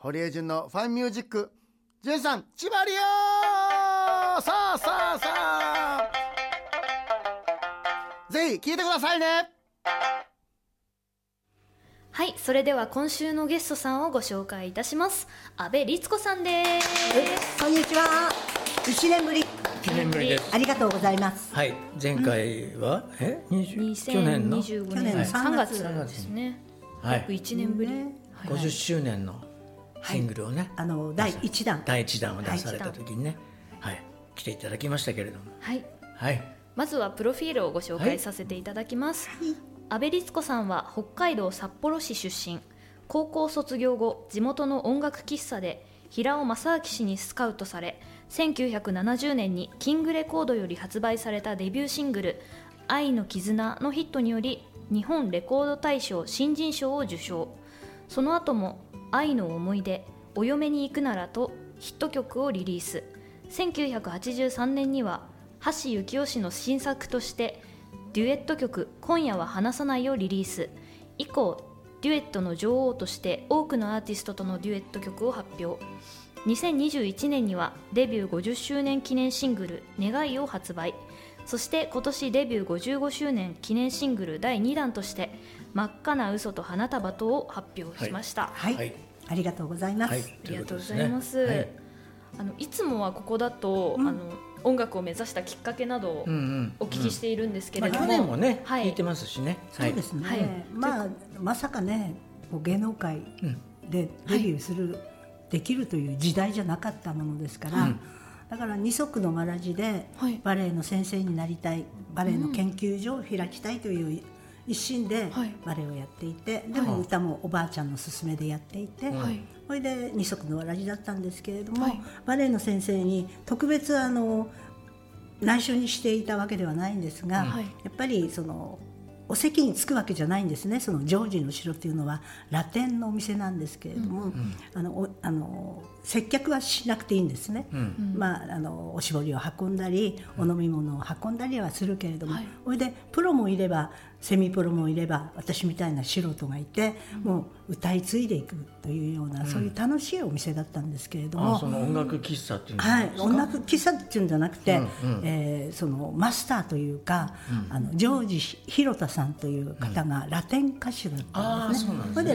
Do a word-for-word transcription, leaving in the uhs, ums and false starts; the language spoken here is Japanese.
堀江純のファンミュージック。純さん、千葉リオさあさあさあ、ぜひ聴いてくださいね。 はい、それでは今週のゲストさんをご紹介いたします。阿部律子さんです。 こんにちは。いちねんぶり。いちねんぶりです。 ありがとうございます。 はい、前回は、うん、えにせんにじゅうごねんのさんがつですね。 はい、 約いちねんぶり、ね、 ごじゅっしゅうねんのシングルをね、はい、 あのだいいちだんだいいちだんを出された時にね、はい、来ていただきましたけれども、 はい、 はい、 まずはプロフィールをご紹介させていただきます。はい、阿部律子さんは北海道札幌市出身。高校卒業後、地元の音楽喫茶で平尾正明氏にスカウトされ、せんきゅうひゃくななじゅうねんにキングレコードより発売されたデビューシングル「愛の絆」のヒットにより日本レコード大賞新人賞を受賞。その後も「愛の思い出」「お嫁に行くなら」とヒット曲をリリース。せんきゅうひゃくはちじゅうさんねんには橋幸夫氏の新作としてデュエット曲「今夜は離さない」をリリース。以降デュエットの女王として多くのアーティストとのデュエット曲を発表。にせんにじゅういちねんにはデビューごじゅっしゅうねん記念シングル「願い」を発売。そして今年デビューごじゅうごしゅうねん記念シングルだいにだんとして「真っ赤な嘘と花束と」を発表しました。 はい、はい、ありがとうございます。はい、 ありがとうございます。はい、あのいつもはここだと、うん、あの音楽を目指したきっかけなどをお聞きしているんですけれども、 うんうん、まあ、去年もね、はい、聞いてますしね。 そうですね、はい、まあ、まさかね芸能界でデビューする、はい、できるという時代じゃなかったものですから、うん、だから二足のわらじでバレエの先生になりたい、バレエの研究所を開きたいという一心でバレエをやっていて、はい、でも歌もおばあちゃんの勧めでやっていて、はい、それで二足のわらじだったんですけれども、はい、バレエの先生に特別あの内緒にしていたわけではないんですが、はい、やっぱりそのお席に着くわけじゃないんですね。そのジョージの城っていうのはラテンのお店なんですけれども、うん、あのおあの接客はしなくていいんですね。うん、まあ、あのおしぼりを運んだりお飲み物を運んだりはするけれども、はい、それでプロもいればセミプロもいれば私みたいな素人がいて、うん、もう歌い継いでいくというような、うん、そういう楽しいお店だったんですけれども、 あ、その音楽喫茶っていうんですか？ はい、音楽喫茶っていうんじゃなくて、うんうん、えー、そのマスターというか、うん、あのジョージ広田さんという方がラテン歌手だったんですね。うん、あ、そうなんですね。